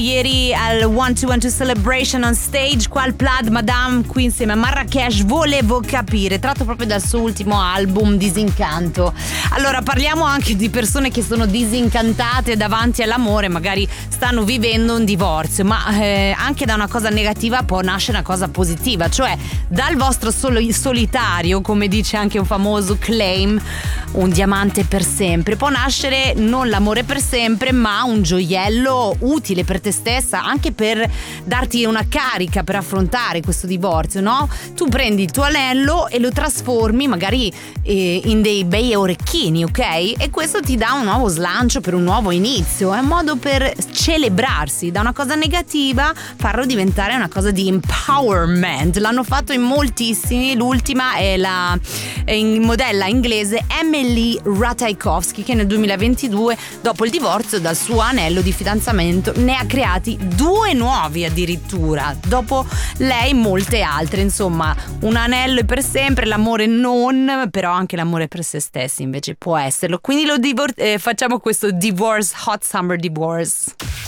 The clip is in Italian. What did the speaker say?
Ieri al 1212 Celebration on Stage, qua al Plaid Madame, qui insieme a Marrakesh, Volevo capire, tratto proprio dal suo ultimo album Disincanto. Allora, parliamo anche di persone che sono disincantate davanti all'amore, magari stanno vivendo un divorzio, ma anche da una cosa negativa può nascere una cosa positiva, cioè dal vostro solitario, come dice anche un famoso claim, un diamante per sempre, può nascere non l'amore per sempre, ma un gioiello utile per te stessa, anche per darti una carica per affrontare questo divorzio, no? Tu prendi il tuo anello e lo trasformi magari in dei bei orecchini, ok? E questo ti dà un nuovo slancio per un nuovo inizio, è un modo per celebrarsi, da una cosa negativa farlo diventare una cosa di empowerment. L'hanno fatto in moltissimi, l'ultima è la modella inglese Emily Ratajkowski, che nel 2022, dopo il divorzio dal suo anello di fidanzamento, ne ha creati 2 nuovi addirittura, dopo lei molte altre. Insomma, un anello è per sempre, l'amore non, però anche l'amore per se stessi invece può esserlo. Quindi facciamo questo divorce, hot summer divorce.